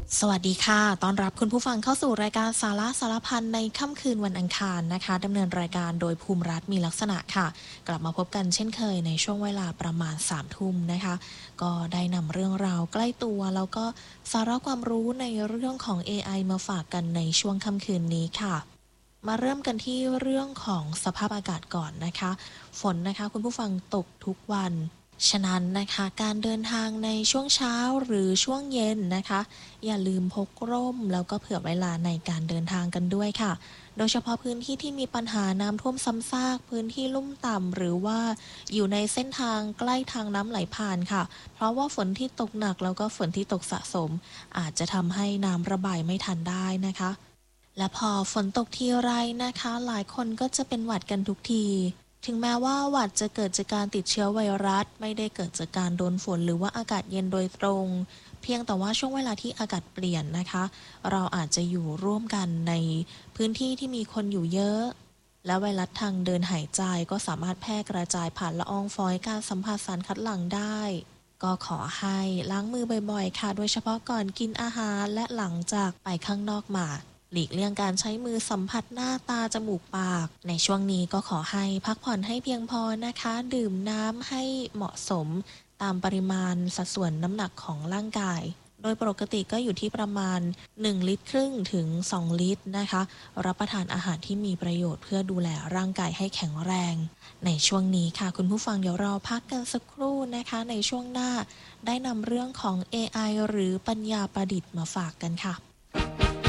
สวัสดีค่ะต้อนรับคุณผู้ฟังเข้าสู่รายการสาระสารพันในค่ำคืนวันอังคารนะคะดำเนินรายการโดยภูมิรัฐมีลักษณะค่ะกลับมาพบกันเช่นเคยในช่วงเวลาประมาณ3 ทุ่มนะคะก็ได้นำเรื่องราวใกล้ตัวแล้วก็สาระความรู้ในเรื่องของ AI มาฝากกันในช่วงค่ำคืนนี้ค่ะมาเริ่มกันที่เรื่องของสภาพอากาศก่อนนะคะฝนนะคะคุณผู้ฟังตกทุกวันฉะนั้นนะคะการเดินทางในช่วงเช้าหรือช่วงเย็นนะคะอย่าลืมพกร่มแล้วก็เผื่อเวลาในการเดินทางกันด้วยค่ะโดยเฉพาะพื้นที่ที่มีปัญหาน้ำท่วมซ้ำซากพื้นที่ลุ่มต่ำหรือว่าอยู่ในเส้นทางใกล้ทางน้ำไหลผ่านค่ะเพราะว่าฝนที่ตกหนักแล้วก็ฝนที่ตกสะสมอาจจะทำให้น้ำระบายไม่ทันได้นะคะและพอฝนตกทีไรนะคะหลายคนก็จะเป็นหวัดกันทุกทีถึงแม้ว่าหวัดจะเกิดจากการติดเชื้อไวรัสไม่ได้เกิดจากการโดนฝนหรือว่าอากาศเย็นโดยตรงเพียงแต่ว่าช่วงเวลาที่อากาศเปลี่ยนนะคะเราอาจจะอยู่ร่วมกันในพื้นที่ที่มีคนอยู่เยอะและไวรัสทางเดินหายใจก็สามารถแพร่กระจายผ่านละอองฝอยการสัมผัสสารคัดหลั่งได้ก็ขอให้ล้างมือบ่อยๆค่ะโดยเฉพาะก่อนกินอาหารและหลังจากไปข้างนอกมาหลีกเลี่ยงการใช้มือสัมผัสหน้าตาจมูกปากในช่วงนี้ก็ขอให้พักผ่อนให้เพียงพอนะคะดื่มน้ำให้เหมาะสมตามปริมาณสัดส่วนน้ำหนักของร่างกายโดยปกติก็อยู่ที่ประมาณ1 ลิตรครึ่งถึง2 ลิตรนะคะรับประทานอาหารที่มีประโยชน์เพื่อดูแลร่างกายให้แข็งแรงในช่วงนี้ค่ะคุณผู้ฟังเดี๋ยวเราพักกันสักครู่นะคะในช่วงหน้าได้นำเรื่องของ AI หรือปัญญาประดิษฐ์มาฝากกันค่ะ